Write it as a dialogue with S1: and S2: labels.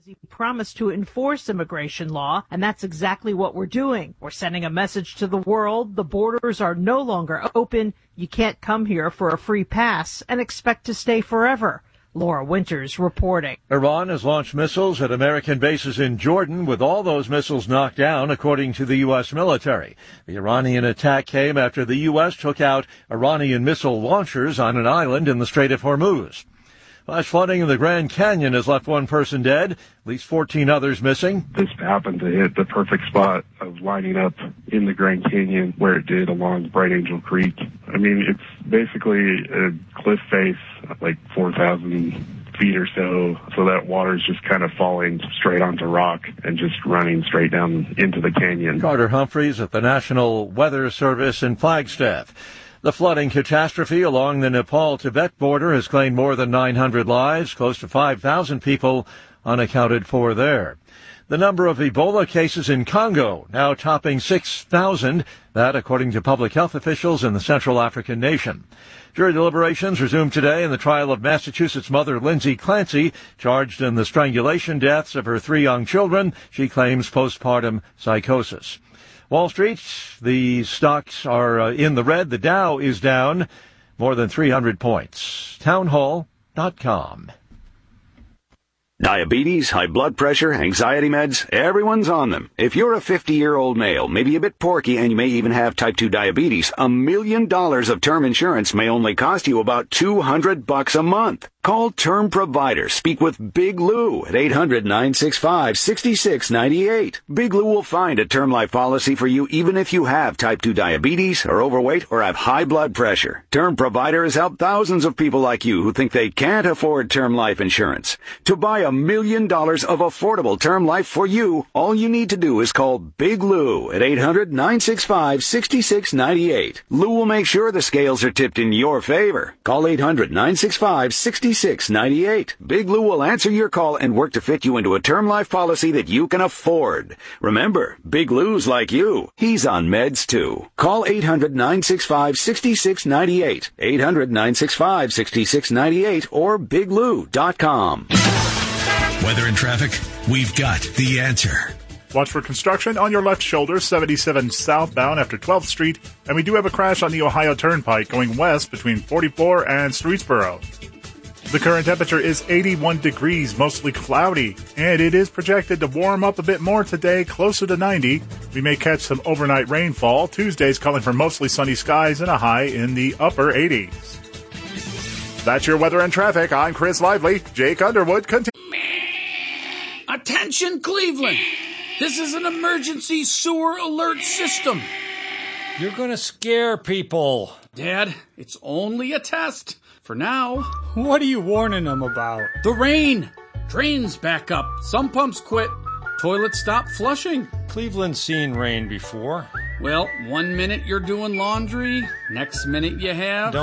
S1: He promised to enforce immigration law, and that's exactly what we're doing. We're sending a message to the world. The borders are no longer open. You can't come here for a free pass and expect to stay forever. Laura Winters reporting.
S2: Iran has launched missiles at American bases in Jordan, with all those missiles knocked down, according to the U.S. military. The Iranian attack came after the U.S. took out Iranian missile launchers on an island in the Strait of Hormuz. Flash flooding in the Grand Canyon has left one person dead, at least 14 others missing.
S3: This happened to hit the perfect spot of lining up in the Grand Canyon where it did along Bright Angel Creek. I mean, it's basically a cliff face, like 4,000 feet or so that water's just kind of falling straight onto rock and just running straight down into the canyon.
S2: Carter Humphreys at the National Weather Service in Flagstaff. The flooding catastrophe along the Nepal-Tibet border has claimed more than 900 lives, close to 5,000 people unaccounted for there. The number of Ebola cases in Congo now topping 6,000, that according to public health officials in the Central African nation. Jury deliberations resumed today in the trial of Massachusetts mother Lindsay Clancy, charged in the strangulation deaths of her 3 young children. She claims postpartum psychosis. Wall Street, the stocks are in the red. The Dow is down more than 300 points. Townhall.com.
S4: Diabetes, high blood pressure, anxiety meds, everyone's on them. If you're a 50-year-old male, maybe a bit porky, and you may even have type 2 diabetes, $1 million of term insurance may only cost you about $200 a month. Call Term Provider. Speak with Big Lou at 800-965-6698. Big Lou will find a term life policy for you even if you have type 2 diabetes, are overweight, or have high blood pressure. Term Provider has helped thousands of people like you who think they can't afford term life insurance. To buy $1 million of affordable term life for you, all you need to do is call Big Lou at 800-965-6698. Lou will make sure the scales are tipped in your favor. Call 800-965-6698. Big Lou will answer your call and work to fit you into a term life policy that you can afford. Remember, Big Lou's like you. He's on meds too. Call 800-965-6698. 800-965-6698 or biglou.com.
S5: Weather and traffic, we've got the answer.
S6: Watch for construction on your left shoulder, 77 southbound after 12th Street, and we do have a crash on the Ohio Turnpike going west between 44 and Streetsboro. The current temperature is 81 degrees, mostly cloudy, and it is projected to warm up a bit more today, closer to 90. We may catch some overnight rainfall. Tuesday's calling for mostly sunny skies and a high in the upper 80s. That's your weather and traffic. I'm Chris Lively. Jake Underwood continues.
S7: Attention, Cleveland! This is an emergency sewer alert system.
S8: You're gonna scare people.
S7: Dad, it's only a test. For now.
S8: What are you warning them about?
S7: The rain. Drains back up. Some pumps quit. Toilets stop flushing.
S8: Cleveland's seen rain before.
S7: Well, 1 minute you're doing laundry, next minute you have...